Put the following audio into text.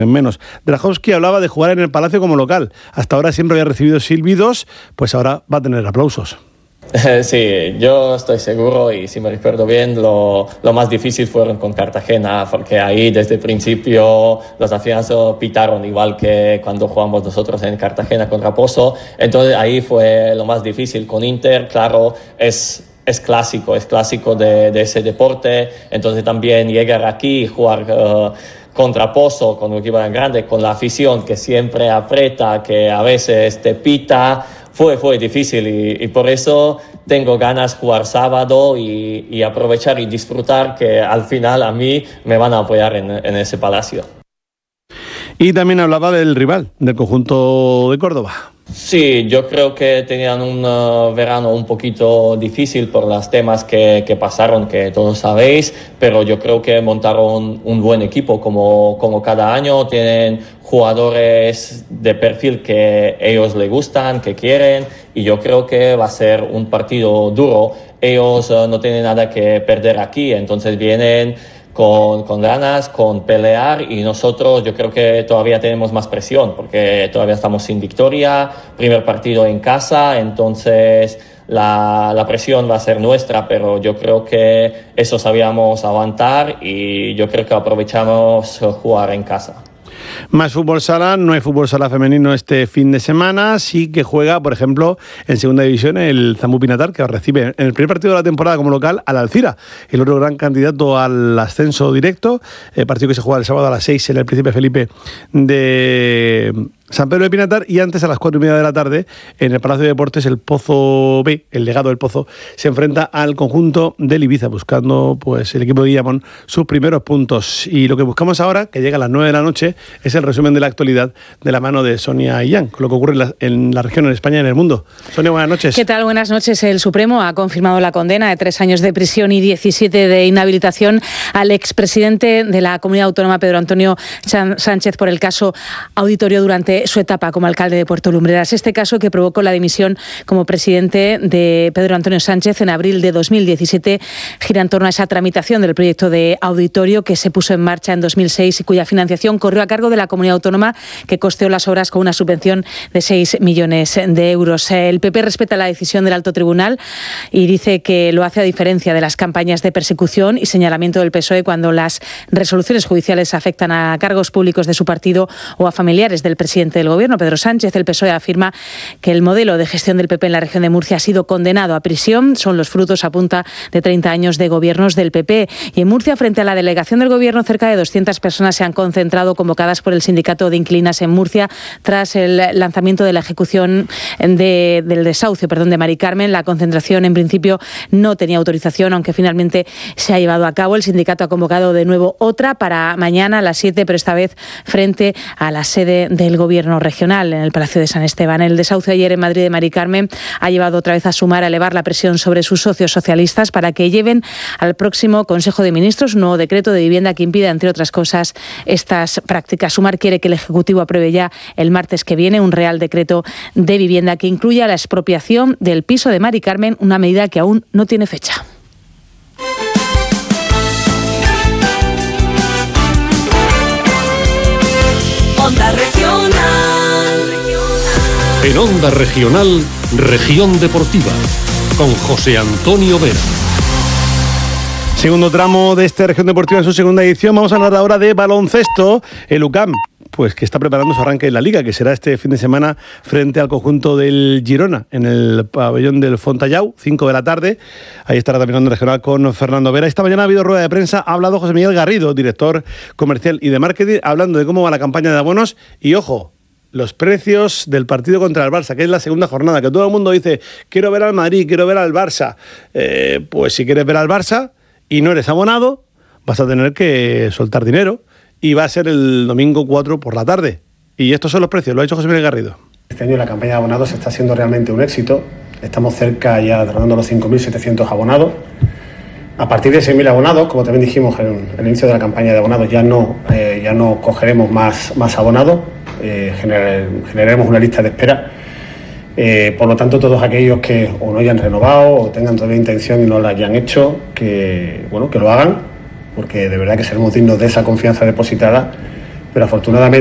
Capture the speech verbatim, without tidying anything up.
menos. Drahovski hablaba de jugar en el Palacio como local. Hasta ahora siempre había recibido silbidos, pues ahora va a tener aplausos. Sí, yo estoy seguro y si me recuerdo bien, lo, lo más difícil fueron con Cartagena, porque ahí desde el principio los aficionados pitaron igual que cuando jugamos nosotros en Cartagena contra Pozo. Entonces ahí fue lo más difícil. Con Inter, claro, es... Es clásico, es clásico de, de ese deporte, entonces también llegar aquí y jugar uh, contra Pozo, con un equipo tan grande, con la afición que siempre aprieta, que a veces te pita, fue, fue difícil y, y por eso tengo ganas de jugar sábado y, y aprovechar y disfrutar que al final a mí me van a apoyar en, en ese palacio. Y también hablaba del rival, del conjunto de Córdoba. Sí, yo creo que tenían un uh, verano un poquito difícil por los temas que, que pasaron, que todos sabéis, pero yo creo que montaron un buen equipo como, como cada año. Tienen jugadores de perfil que ellos les gustan, que quieren, y yo creo que va a ser un partido duro. Ellos uh, no tienen nada que perder aquí, entonces vienen Con, con ganas, con pelear, y nosotros yo creo que todavía tenemos más presión porque todavía estamos sin victoria, primer partido en casa, entonces la, la presión va a ser nuestra, pero yo creo que eso sabíamos aguantar y yo creo que aprovechamos jugar en casa. Más fútbol sala, no hay fútbol sala femenino este fin de semana, sí que juega, por ejemplo, en segunda división el Zambu Pinatar, que recibe en el primer partido de la temporada como local al Alcira, el otro gran candidato al ascenso directo, el partido que se juega el sábado a las seis en el Príncipe Felipe de San Pedro de Pinatar, y antes a las cuatro y media de la tarde en el Palacio de Deportes el Pozo B, el Legado del Pozo, se enfrenta al conjunto del Ibiza, buscando pues el equipo de Guillamón sus primeros puntos. Y lo que buscamos ahora, que llega a las nueve de la noche, es el resumen de la actualidad de la mano de Sonia Illán, con lo que ocurre en la, en la región, en España y en el mundo. Sonia, buenas noches. ¿Qué tal? Buenas noches. El Supremo ha confirmado la condena de tres años de prisión y diecisiete de inhabilitación al expresidente de la Comunidad Autónoma, Pedro Antonio Sánchez, por el caso auditorio durante su etapa como alcalde de Puerto Lumbreras. Este caso, que provocó la dimisión como presidente de Pedro Antonio Sánchez en abril de dos mil diecisiete, gira en torno a esa tramitación del proyecto de auditorio que se puso en marcha en dos mil seis y cuya financiación corrió a cargo de la Comunidad Autónoma, que costeó las obras con una subvención de seis millones de euros. El P P respeta la decisión del Alto Tribunal y dice que lo hace a diferencia de las campañas de persecución y señalamiento del P S O E cuando las resoluciones judiciales afectan a cargos públicos de su partido o a familiares del presidente del Gobierno, Pedro Sánchez. El P S O E afirma que el modelo de gestión del P P en la región de Murcia ha sido condenado a prisión. Son los frutos, a punta de treinta años de gobiernos del P P. Y en Murcia, frente a la delegación del Gobierno, cerca de doscientas personas se han concentrado, convocadas por el sindicato de inquilinas en Murcia, tras el lanzamiento de la ejecución de, del desahucio perdón, de Mari Carmen. La concentración, en principio, no tenía autorización, aunque finalmente se ha llevado a cabo. El sindicato ha convocado de nuevo otra para mañana a las siete, pero esta vez frente a la sede del Gobierno regional, en el Palacio de San Esteban. El desahucio ayer en Madrid de Mari Carmen ha llevado otra vez a Sumar a elevar la presión sobre sus socios socialistas para que lleven al próximo Consejo de Ministros un nuevo decreto de vivienda que impida, entre otras cosas, estas prácticas. Sumar quiere que el Ejecutivo apruebe ya el martes que viene un Real Decreto de vivienda que incluya la expropiación del piso de Mari Carmen, una medida que aún no tiene fecha. Onda Regional. En Onda Regional, Región Deportiva, con José Antonio Vera. Segundo tramo de esta Región Deportiva en su segunda edición. Vamos a hablar ahora de baloncesto. El U C A M, pues que está preparando su arranque en la Liga, que será este fin de semana frente al conjunto del Girona, en el pabellón del Fontallau, cinco de la tarde. Ahí estará también Onda Regional con Fernando Vera. Esta mañana ha habido rueda de prensa, ha hablado José Miguel Garrido, director comercial y de marketing, hablando de cómo va la campaña de abonos y, ojo, los precios del partido contra el Barça, que es la segunda jornada, que todo el mundo dice, quiero ver al Madrid, quiero ver al Barça. Eh, pues si quieres ver al Barça y no eres abonado, vas a tener que soltar dinero. Y va a ser el domingo cuatro por la tarde. Y estos son los precios, lo ha hecho José Miguel Garrido. Este año la campaña de abonados está siendo realmente un éxito. Estamos cerca ya de rondando los cinco mil setecientos abonados. A partir de seis mil abonados, como también dijimos en el inicio de la campaña de abonados, ya no, eh, ya no cogeremos más, más abonados, eh, generar, generaremos una lista de espera. Eh, por lo tanto, todos aquellos que o no hayan renovado o tengan todavía intención y no la hayan hecho, que, bueno, que lo hagan, porque de verdad que seremos dignos de esa confianza depositada pero afortunadamente